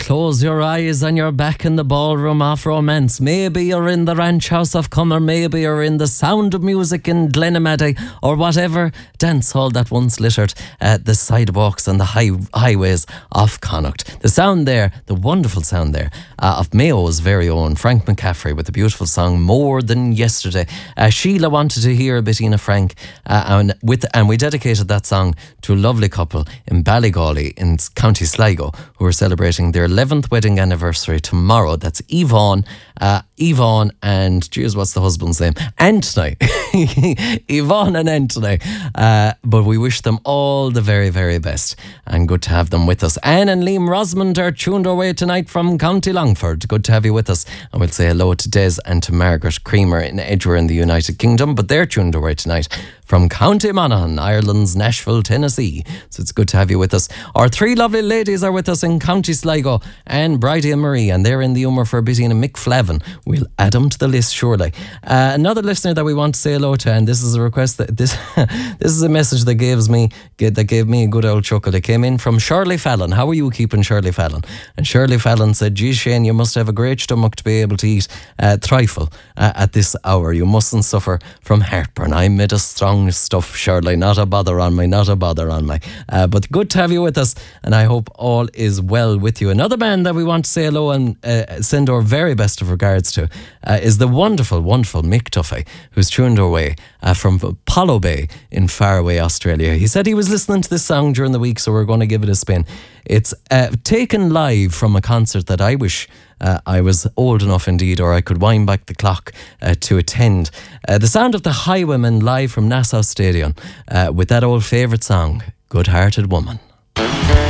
close your eyes and you're back in the ballroom of romance. Maybe you're in the ranch house of Cummer, maybe you're in the Sound of Music in Glenamaddy, or whatever dance hall that once littered the sidewalks and the highways of Connacht. The sound there, the wonderful sound there, of Mayo's very own Frank McCaffrey with the beautiful song More Than Yesterday. Sheila wanted to hear Bettina Frank, and we dedicated that song to a lovely couple in Ballygawley in County Sligo who are celebrating their 11th wedding anniversary tomorrow. That's Yvonne and, cheers, what's the husband's name? Anthony. Yvonne and Anthony. But we wish them all the very, very best, and good to have them with us. Anne and Liam Rosamond are tuned our way tonight from County Longford. Good to have you with us. And we'll say hello to Des and to Margaret Creamer in Edgware in the United Kingdom, but they're tuned our way tonight from County Monaghan, Ireland's Nashville, Tennessee. So it's good to have you with us. Our three lovely ladies are with us in County Sligo, Anne, Bridie and Marie, and they're in the humour for Bettina Mick Flavin. We'll add them to the list shortly. Another listener that we want to say hello to, and this is a request that this is a message that gave me a good old chuckle. It came in from Shirley Fallon. How are you keeping, Shirley Fallon? And Shirley Fallon said, "Gee, Shane, you must have a great stomach to be able to eat trifle at this hour. You mustn't suffer from heartburn. I'm made of strong stuff, Shirley. Not a bother on me. But good to have you with us, and I hope all is well with you." Another man that we want to say hello and send our very best of regards to is the wonderful, wonderful Mick Duffy, who's tuned our way from Apollo Bay in faraway Australia. He said he was listening to this song during the week, so we're going to give it a spin. It's taken live from a concert that I wish I was old enough indeed, or I could wind back the clock to attend. The sound of the Highwaymen live from Nassau Stadium with that old favourite song, Good Hearted Woman.